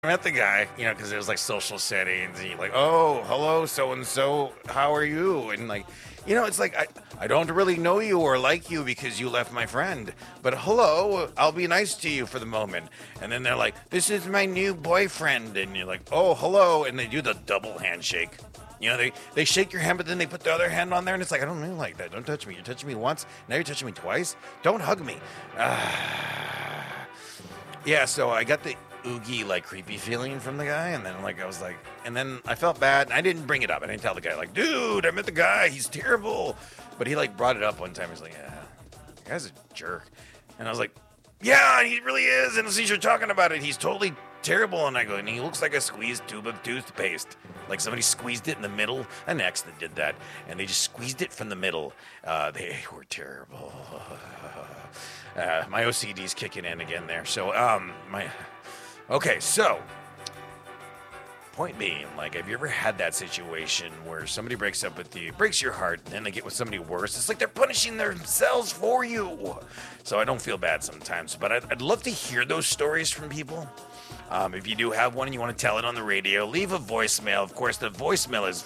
met the guy, because it was like social settings. And you're like, oh, hello, so and so, how are you? And like, it's like I don't really know you or like you because you left my friend. But hello, I'll be nice to you for the moment. And then they're like, this is my new boyfriend. And you're like, oh, hello. And they do the double handshake. They shake your hand, but then they put the other hand on there, and it's like, I don't mean like that. Don't touch me. You're touching me once. Now you're touching me twice. Don't hug me. Yeah, so I got the oogie, like, creepy feeling from the guy, and then, like, I was like, and then I felt bad, and I didn't bring it up. I didn't tell the guy, like, dude, I met the guy, he's terrible. But he, like, brought it up one time. He's like, yeah, the guy's a jerk. And I was like, yeah, he really is, and since you're talking about it, he's totally terrible. And I go, and he looks like a squeezed tube of toothpaste. Like somebody squeezed it in the middle. An ex that did that, and they just squeezed it from the middle. They were terrible. My OCD's kicking in again there. So, okay, so, point being, like, have you ever had that situation where somebody breaks up with you, breaks your heart, and then they get with somebody worse? It's like they're punishing themselves for you. So I don't feel bad sometimes, but I'd love to hear those stories from people. If you do have one and you want to tell it on the radio, leave a voicemail. Of course, the voicemail is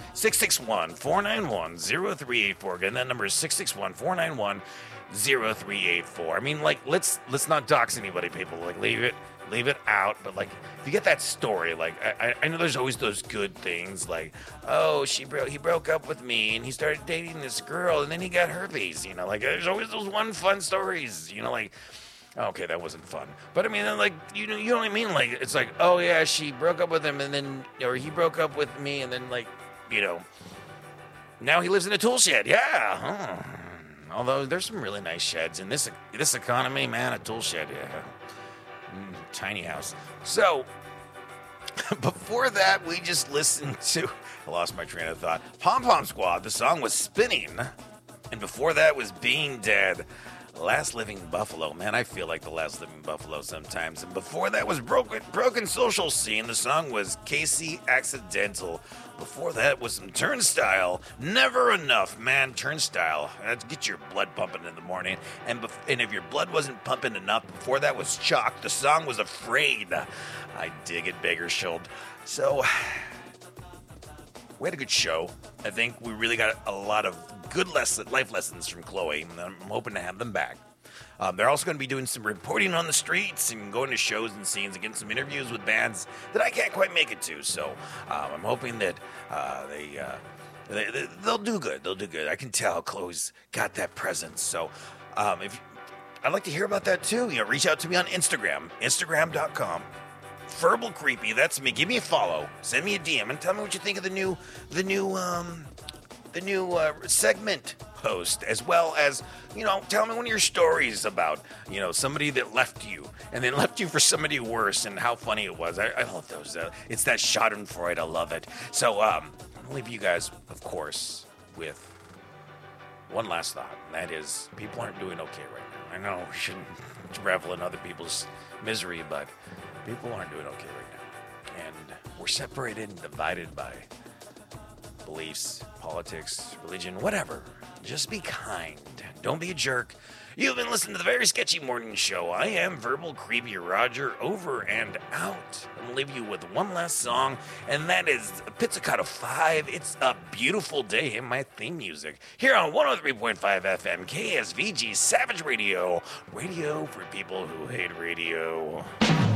661-491-0384. Again, that number is 661-491-0384. I mean, like, let's not dox anybody, people. Like, leave it out. But, like, if you get that story, like, I know there's always those good things, like, oh, he broke up with me and he started dating this girl and then he got herpes. Like, there's always those one fun stories. Like, okay, that wasn't fun. But I mean, like, you know what I mean? Like, it's like, oh yeah, she broke up with him, and then, or he broke up with me, and then, like, now he lives in a tool shed. Yeah. Although there's some really nice sheds in this economy, man. A tool shed, yeah. Tiny house. So before that, we just listened to. I lost my train of thought. Pom Pom Squad. The song was Spinning, and before that was Being Dead. Last Living Buffalo. Man, I feel like the Last Living Buffalo sometimes. And before that was Broken Social Scene. The song was Casey Accidental. Before that was some Turnstile. Never Enough. Man, Turnstile. That's get your blood pumping in the morning. And if your blood wasn't pumping enough, before that was Chalk. The song was Afraid. I dig it, Bakersfield. So, we had a good show. I think we really got a lot of good life lessons from Chloe, and I'm hoping to have them back. They're also going to be doing some reporting on the streets and going to shows and scenes and getting some interviews with bands that I can't quite make it to. So I'm hoping that they'll do good. They'll do good. I can tell Chloe's got that presence. So if I'd like to hear about that too, reach out to me on Instagram, Instagram.com. Verbal Creepy, that's me. Give me a follow. Send me a DM and tell me what you think of the new segment post, as well as, tell me one of your stories about, somebody that left you and then left you for somebody worse and how funny it was. I love those. It's that Schadenfreude. I love it. So, I'll leave you guys, of course, with one last thought, and that is, people aren't doing okay right now. I know we shouldn't revel in other people's misery, but people aren't doing okay right now. And we're separated and divided by beliefs, politics, religion, whatever. Just be kind. Don't be a jerk. You've been listening to the Very Sketchy Morning Show. I am Verbal Creepy Roger, over and out. I'm going to leave you with one last song, and that is Pizzicato 5. It's a beautiful day in my theme music. Here on 103.5 FM, KSVG Savage Radio. Radio for people who hate radio.